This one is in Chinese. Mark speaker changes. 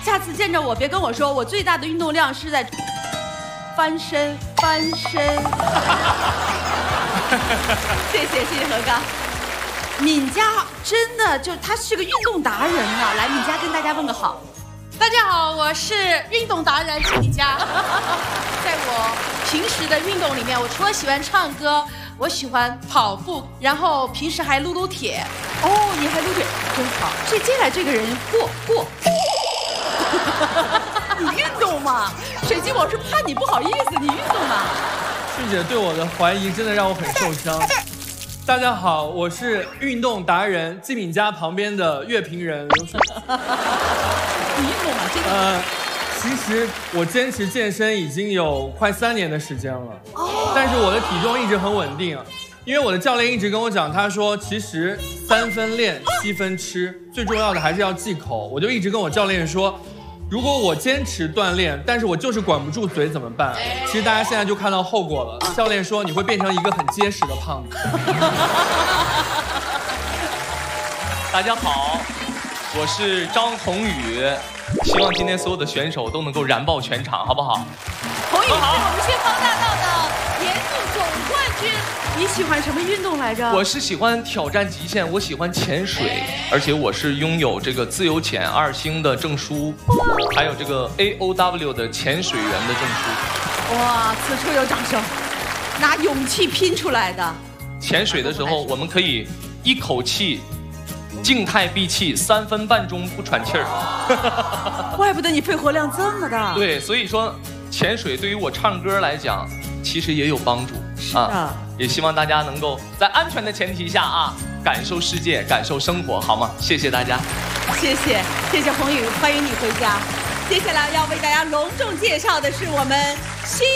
Speaker 1: 下次见着我别跟我说，我最大的运动量是在翻身。谢谢何刚。敏佳真的他是个运动达人啊！来，敏佳跟大家问个好。
Speaker 2: 大家好，我是运动达人季敏佳。在我平时的运动里面，我除了喜欢唱歌，我喜欢跑步，然后平时还撸铁。
Speaker 1: 哦，你还撸铁，真好。接下来这个人过。你运动吗？水晶，我是怕你不好意思，你运动吗？
Speaker 3: 旭姐对我的怀疑真的让我很受伤。大家好，我是运动达人季敏佳旁边的乐评人刘旭。
Speaker 1: 你运动吗？这个。
Speaker 3: 其实我坚持健身已经有快3年的时间了，但是我的体重一直很稳定，因为我的教练一直跟我讲，他说其实3分练7分吃，最重要的还是要忌口。我就一直跟我教练说，如果我坚持锻炼，但是我就是管不住嘴怎么办？其实大家现在就看到后果了。教练说你会变成一个很结实的胖子。
Speaker 4: 大家好，我是张宏宇，希望今天所有的选手都能够燃爆全场，好不好？
Speaker 1: 宏宇是我们旋风大道的田径总冠军。你喜欢什么运动来着？
Speaker 4: 我是喜欢挑战极限，我喜欢潜水，而且我是拥有这个自由潜2星的证书，还有这个 AOW 的潜水员的证书。
Speaker 1: 哇，此处有掌声，拿勇气拼出来的。
Speaker 4: 潜水的时候，我们可以一口气静态闭气3分半钟不喘气儿。
Speaker 1: 怪不得你肺活量这么大。
Speaker 4: 对，所以说潜水对于我唱歌来讲，其实也有帮助啊。也希望大家能够在安全的前提下啊，感受世界，感受生活，好吗？谢谢大家。
Speaker 1: 谢谢宏宇，欢迎你回家。接下来要为大家隆重介绍的是我们新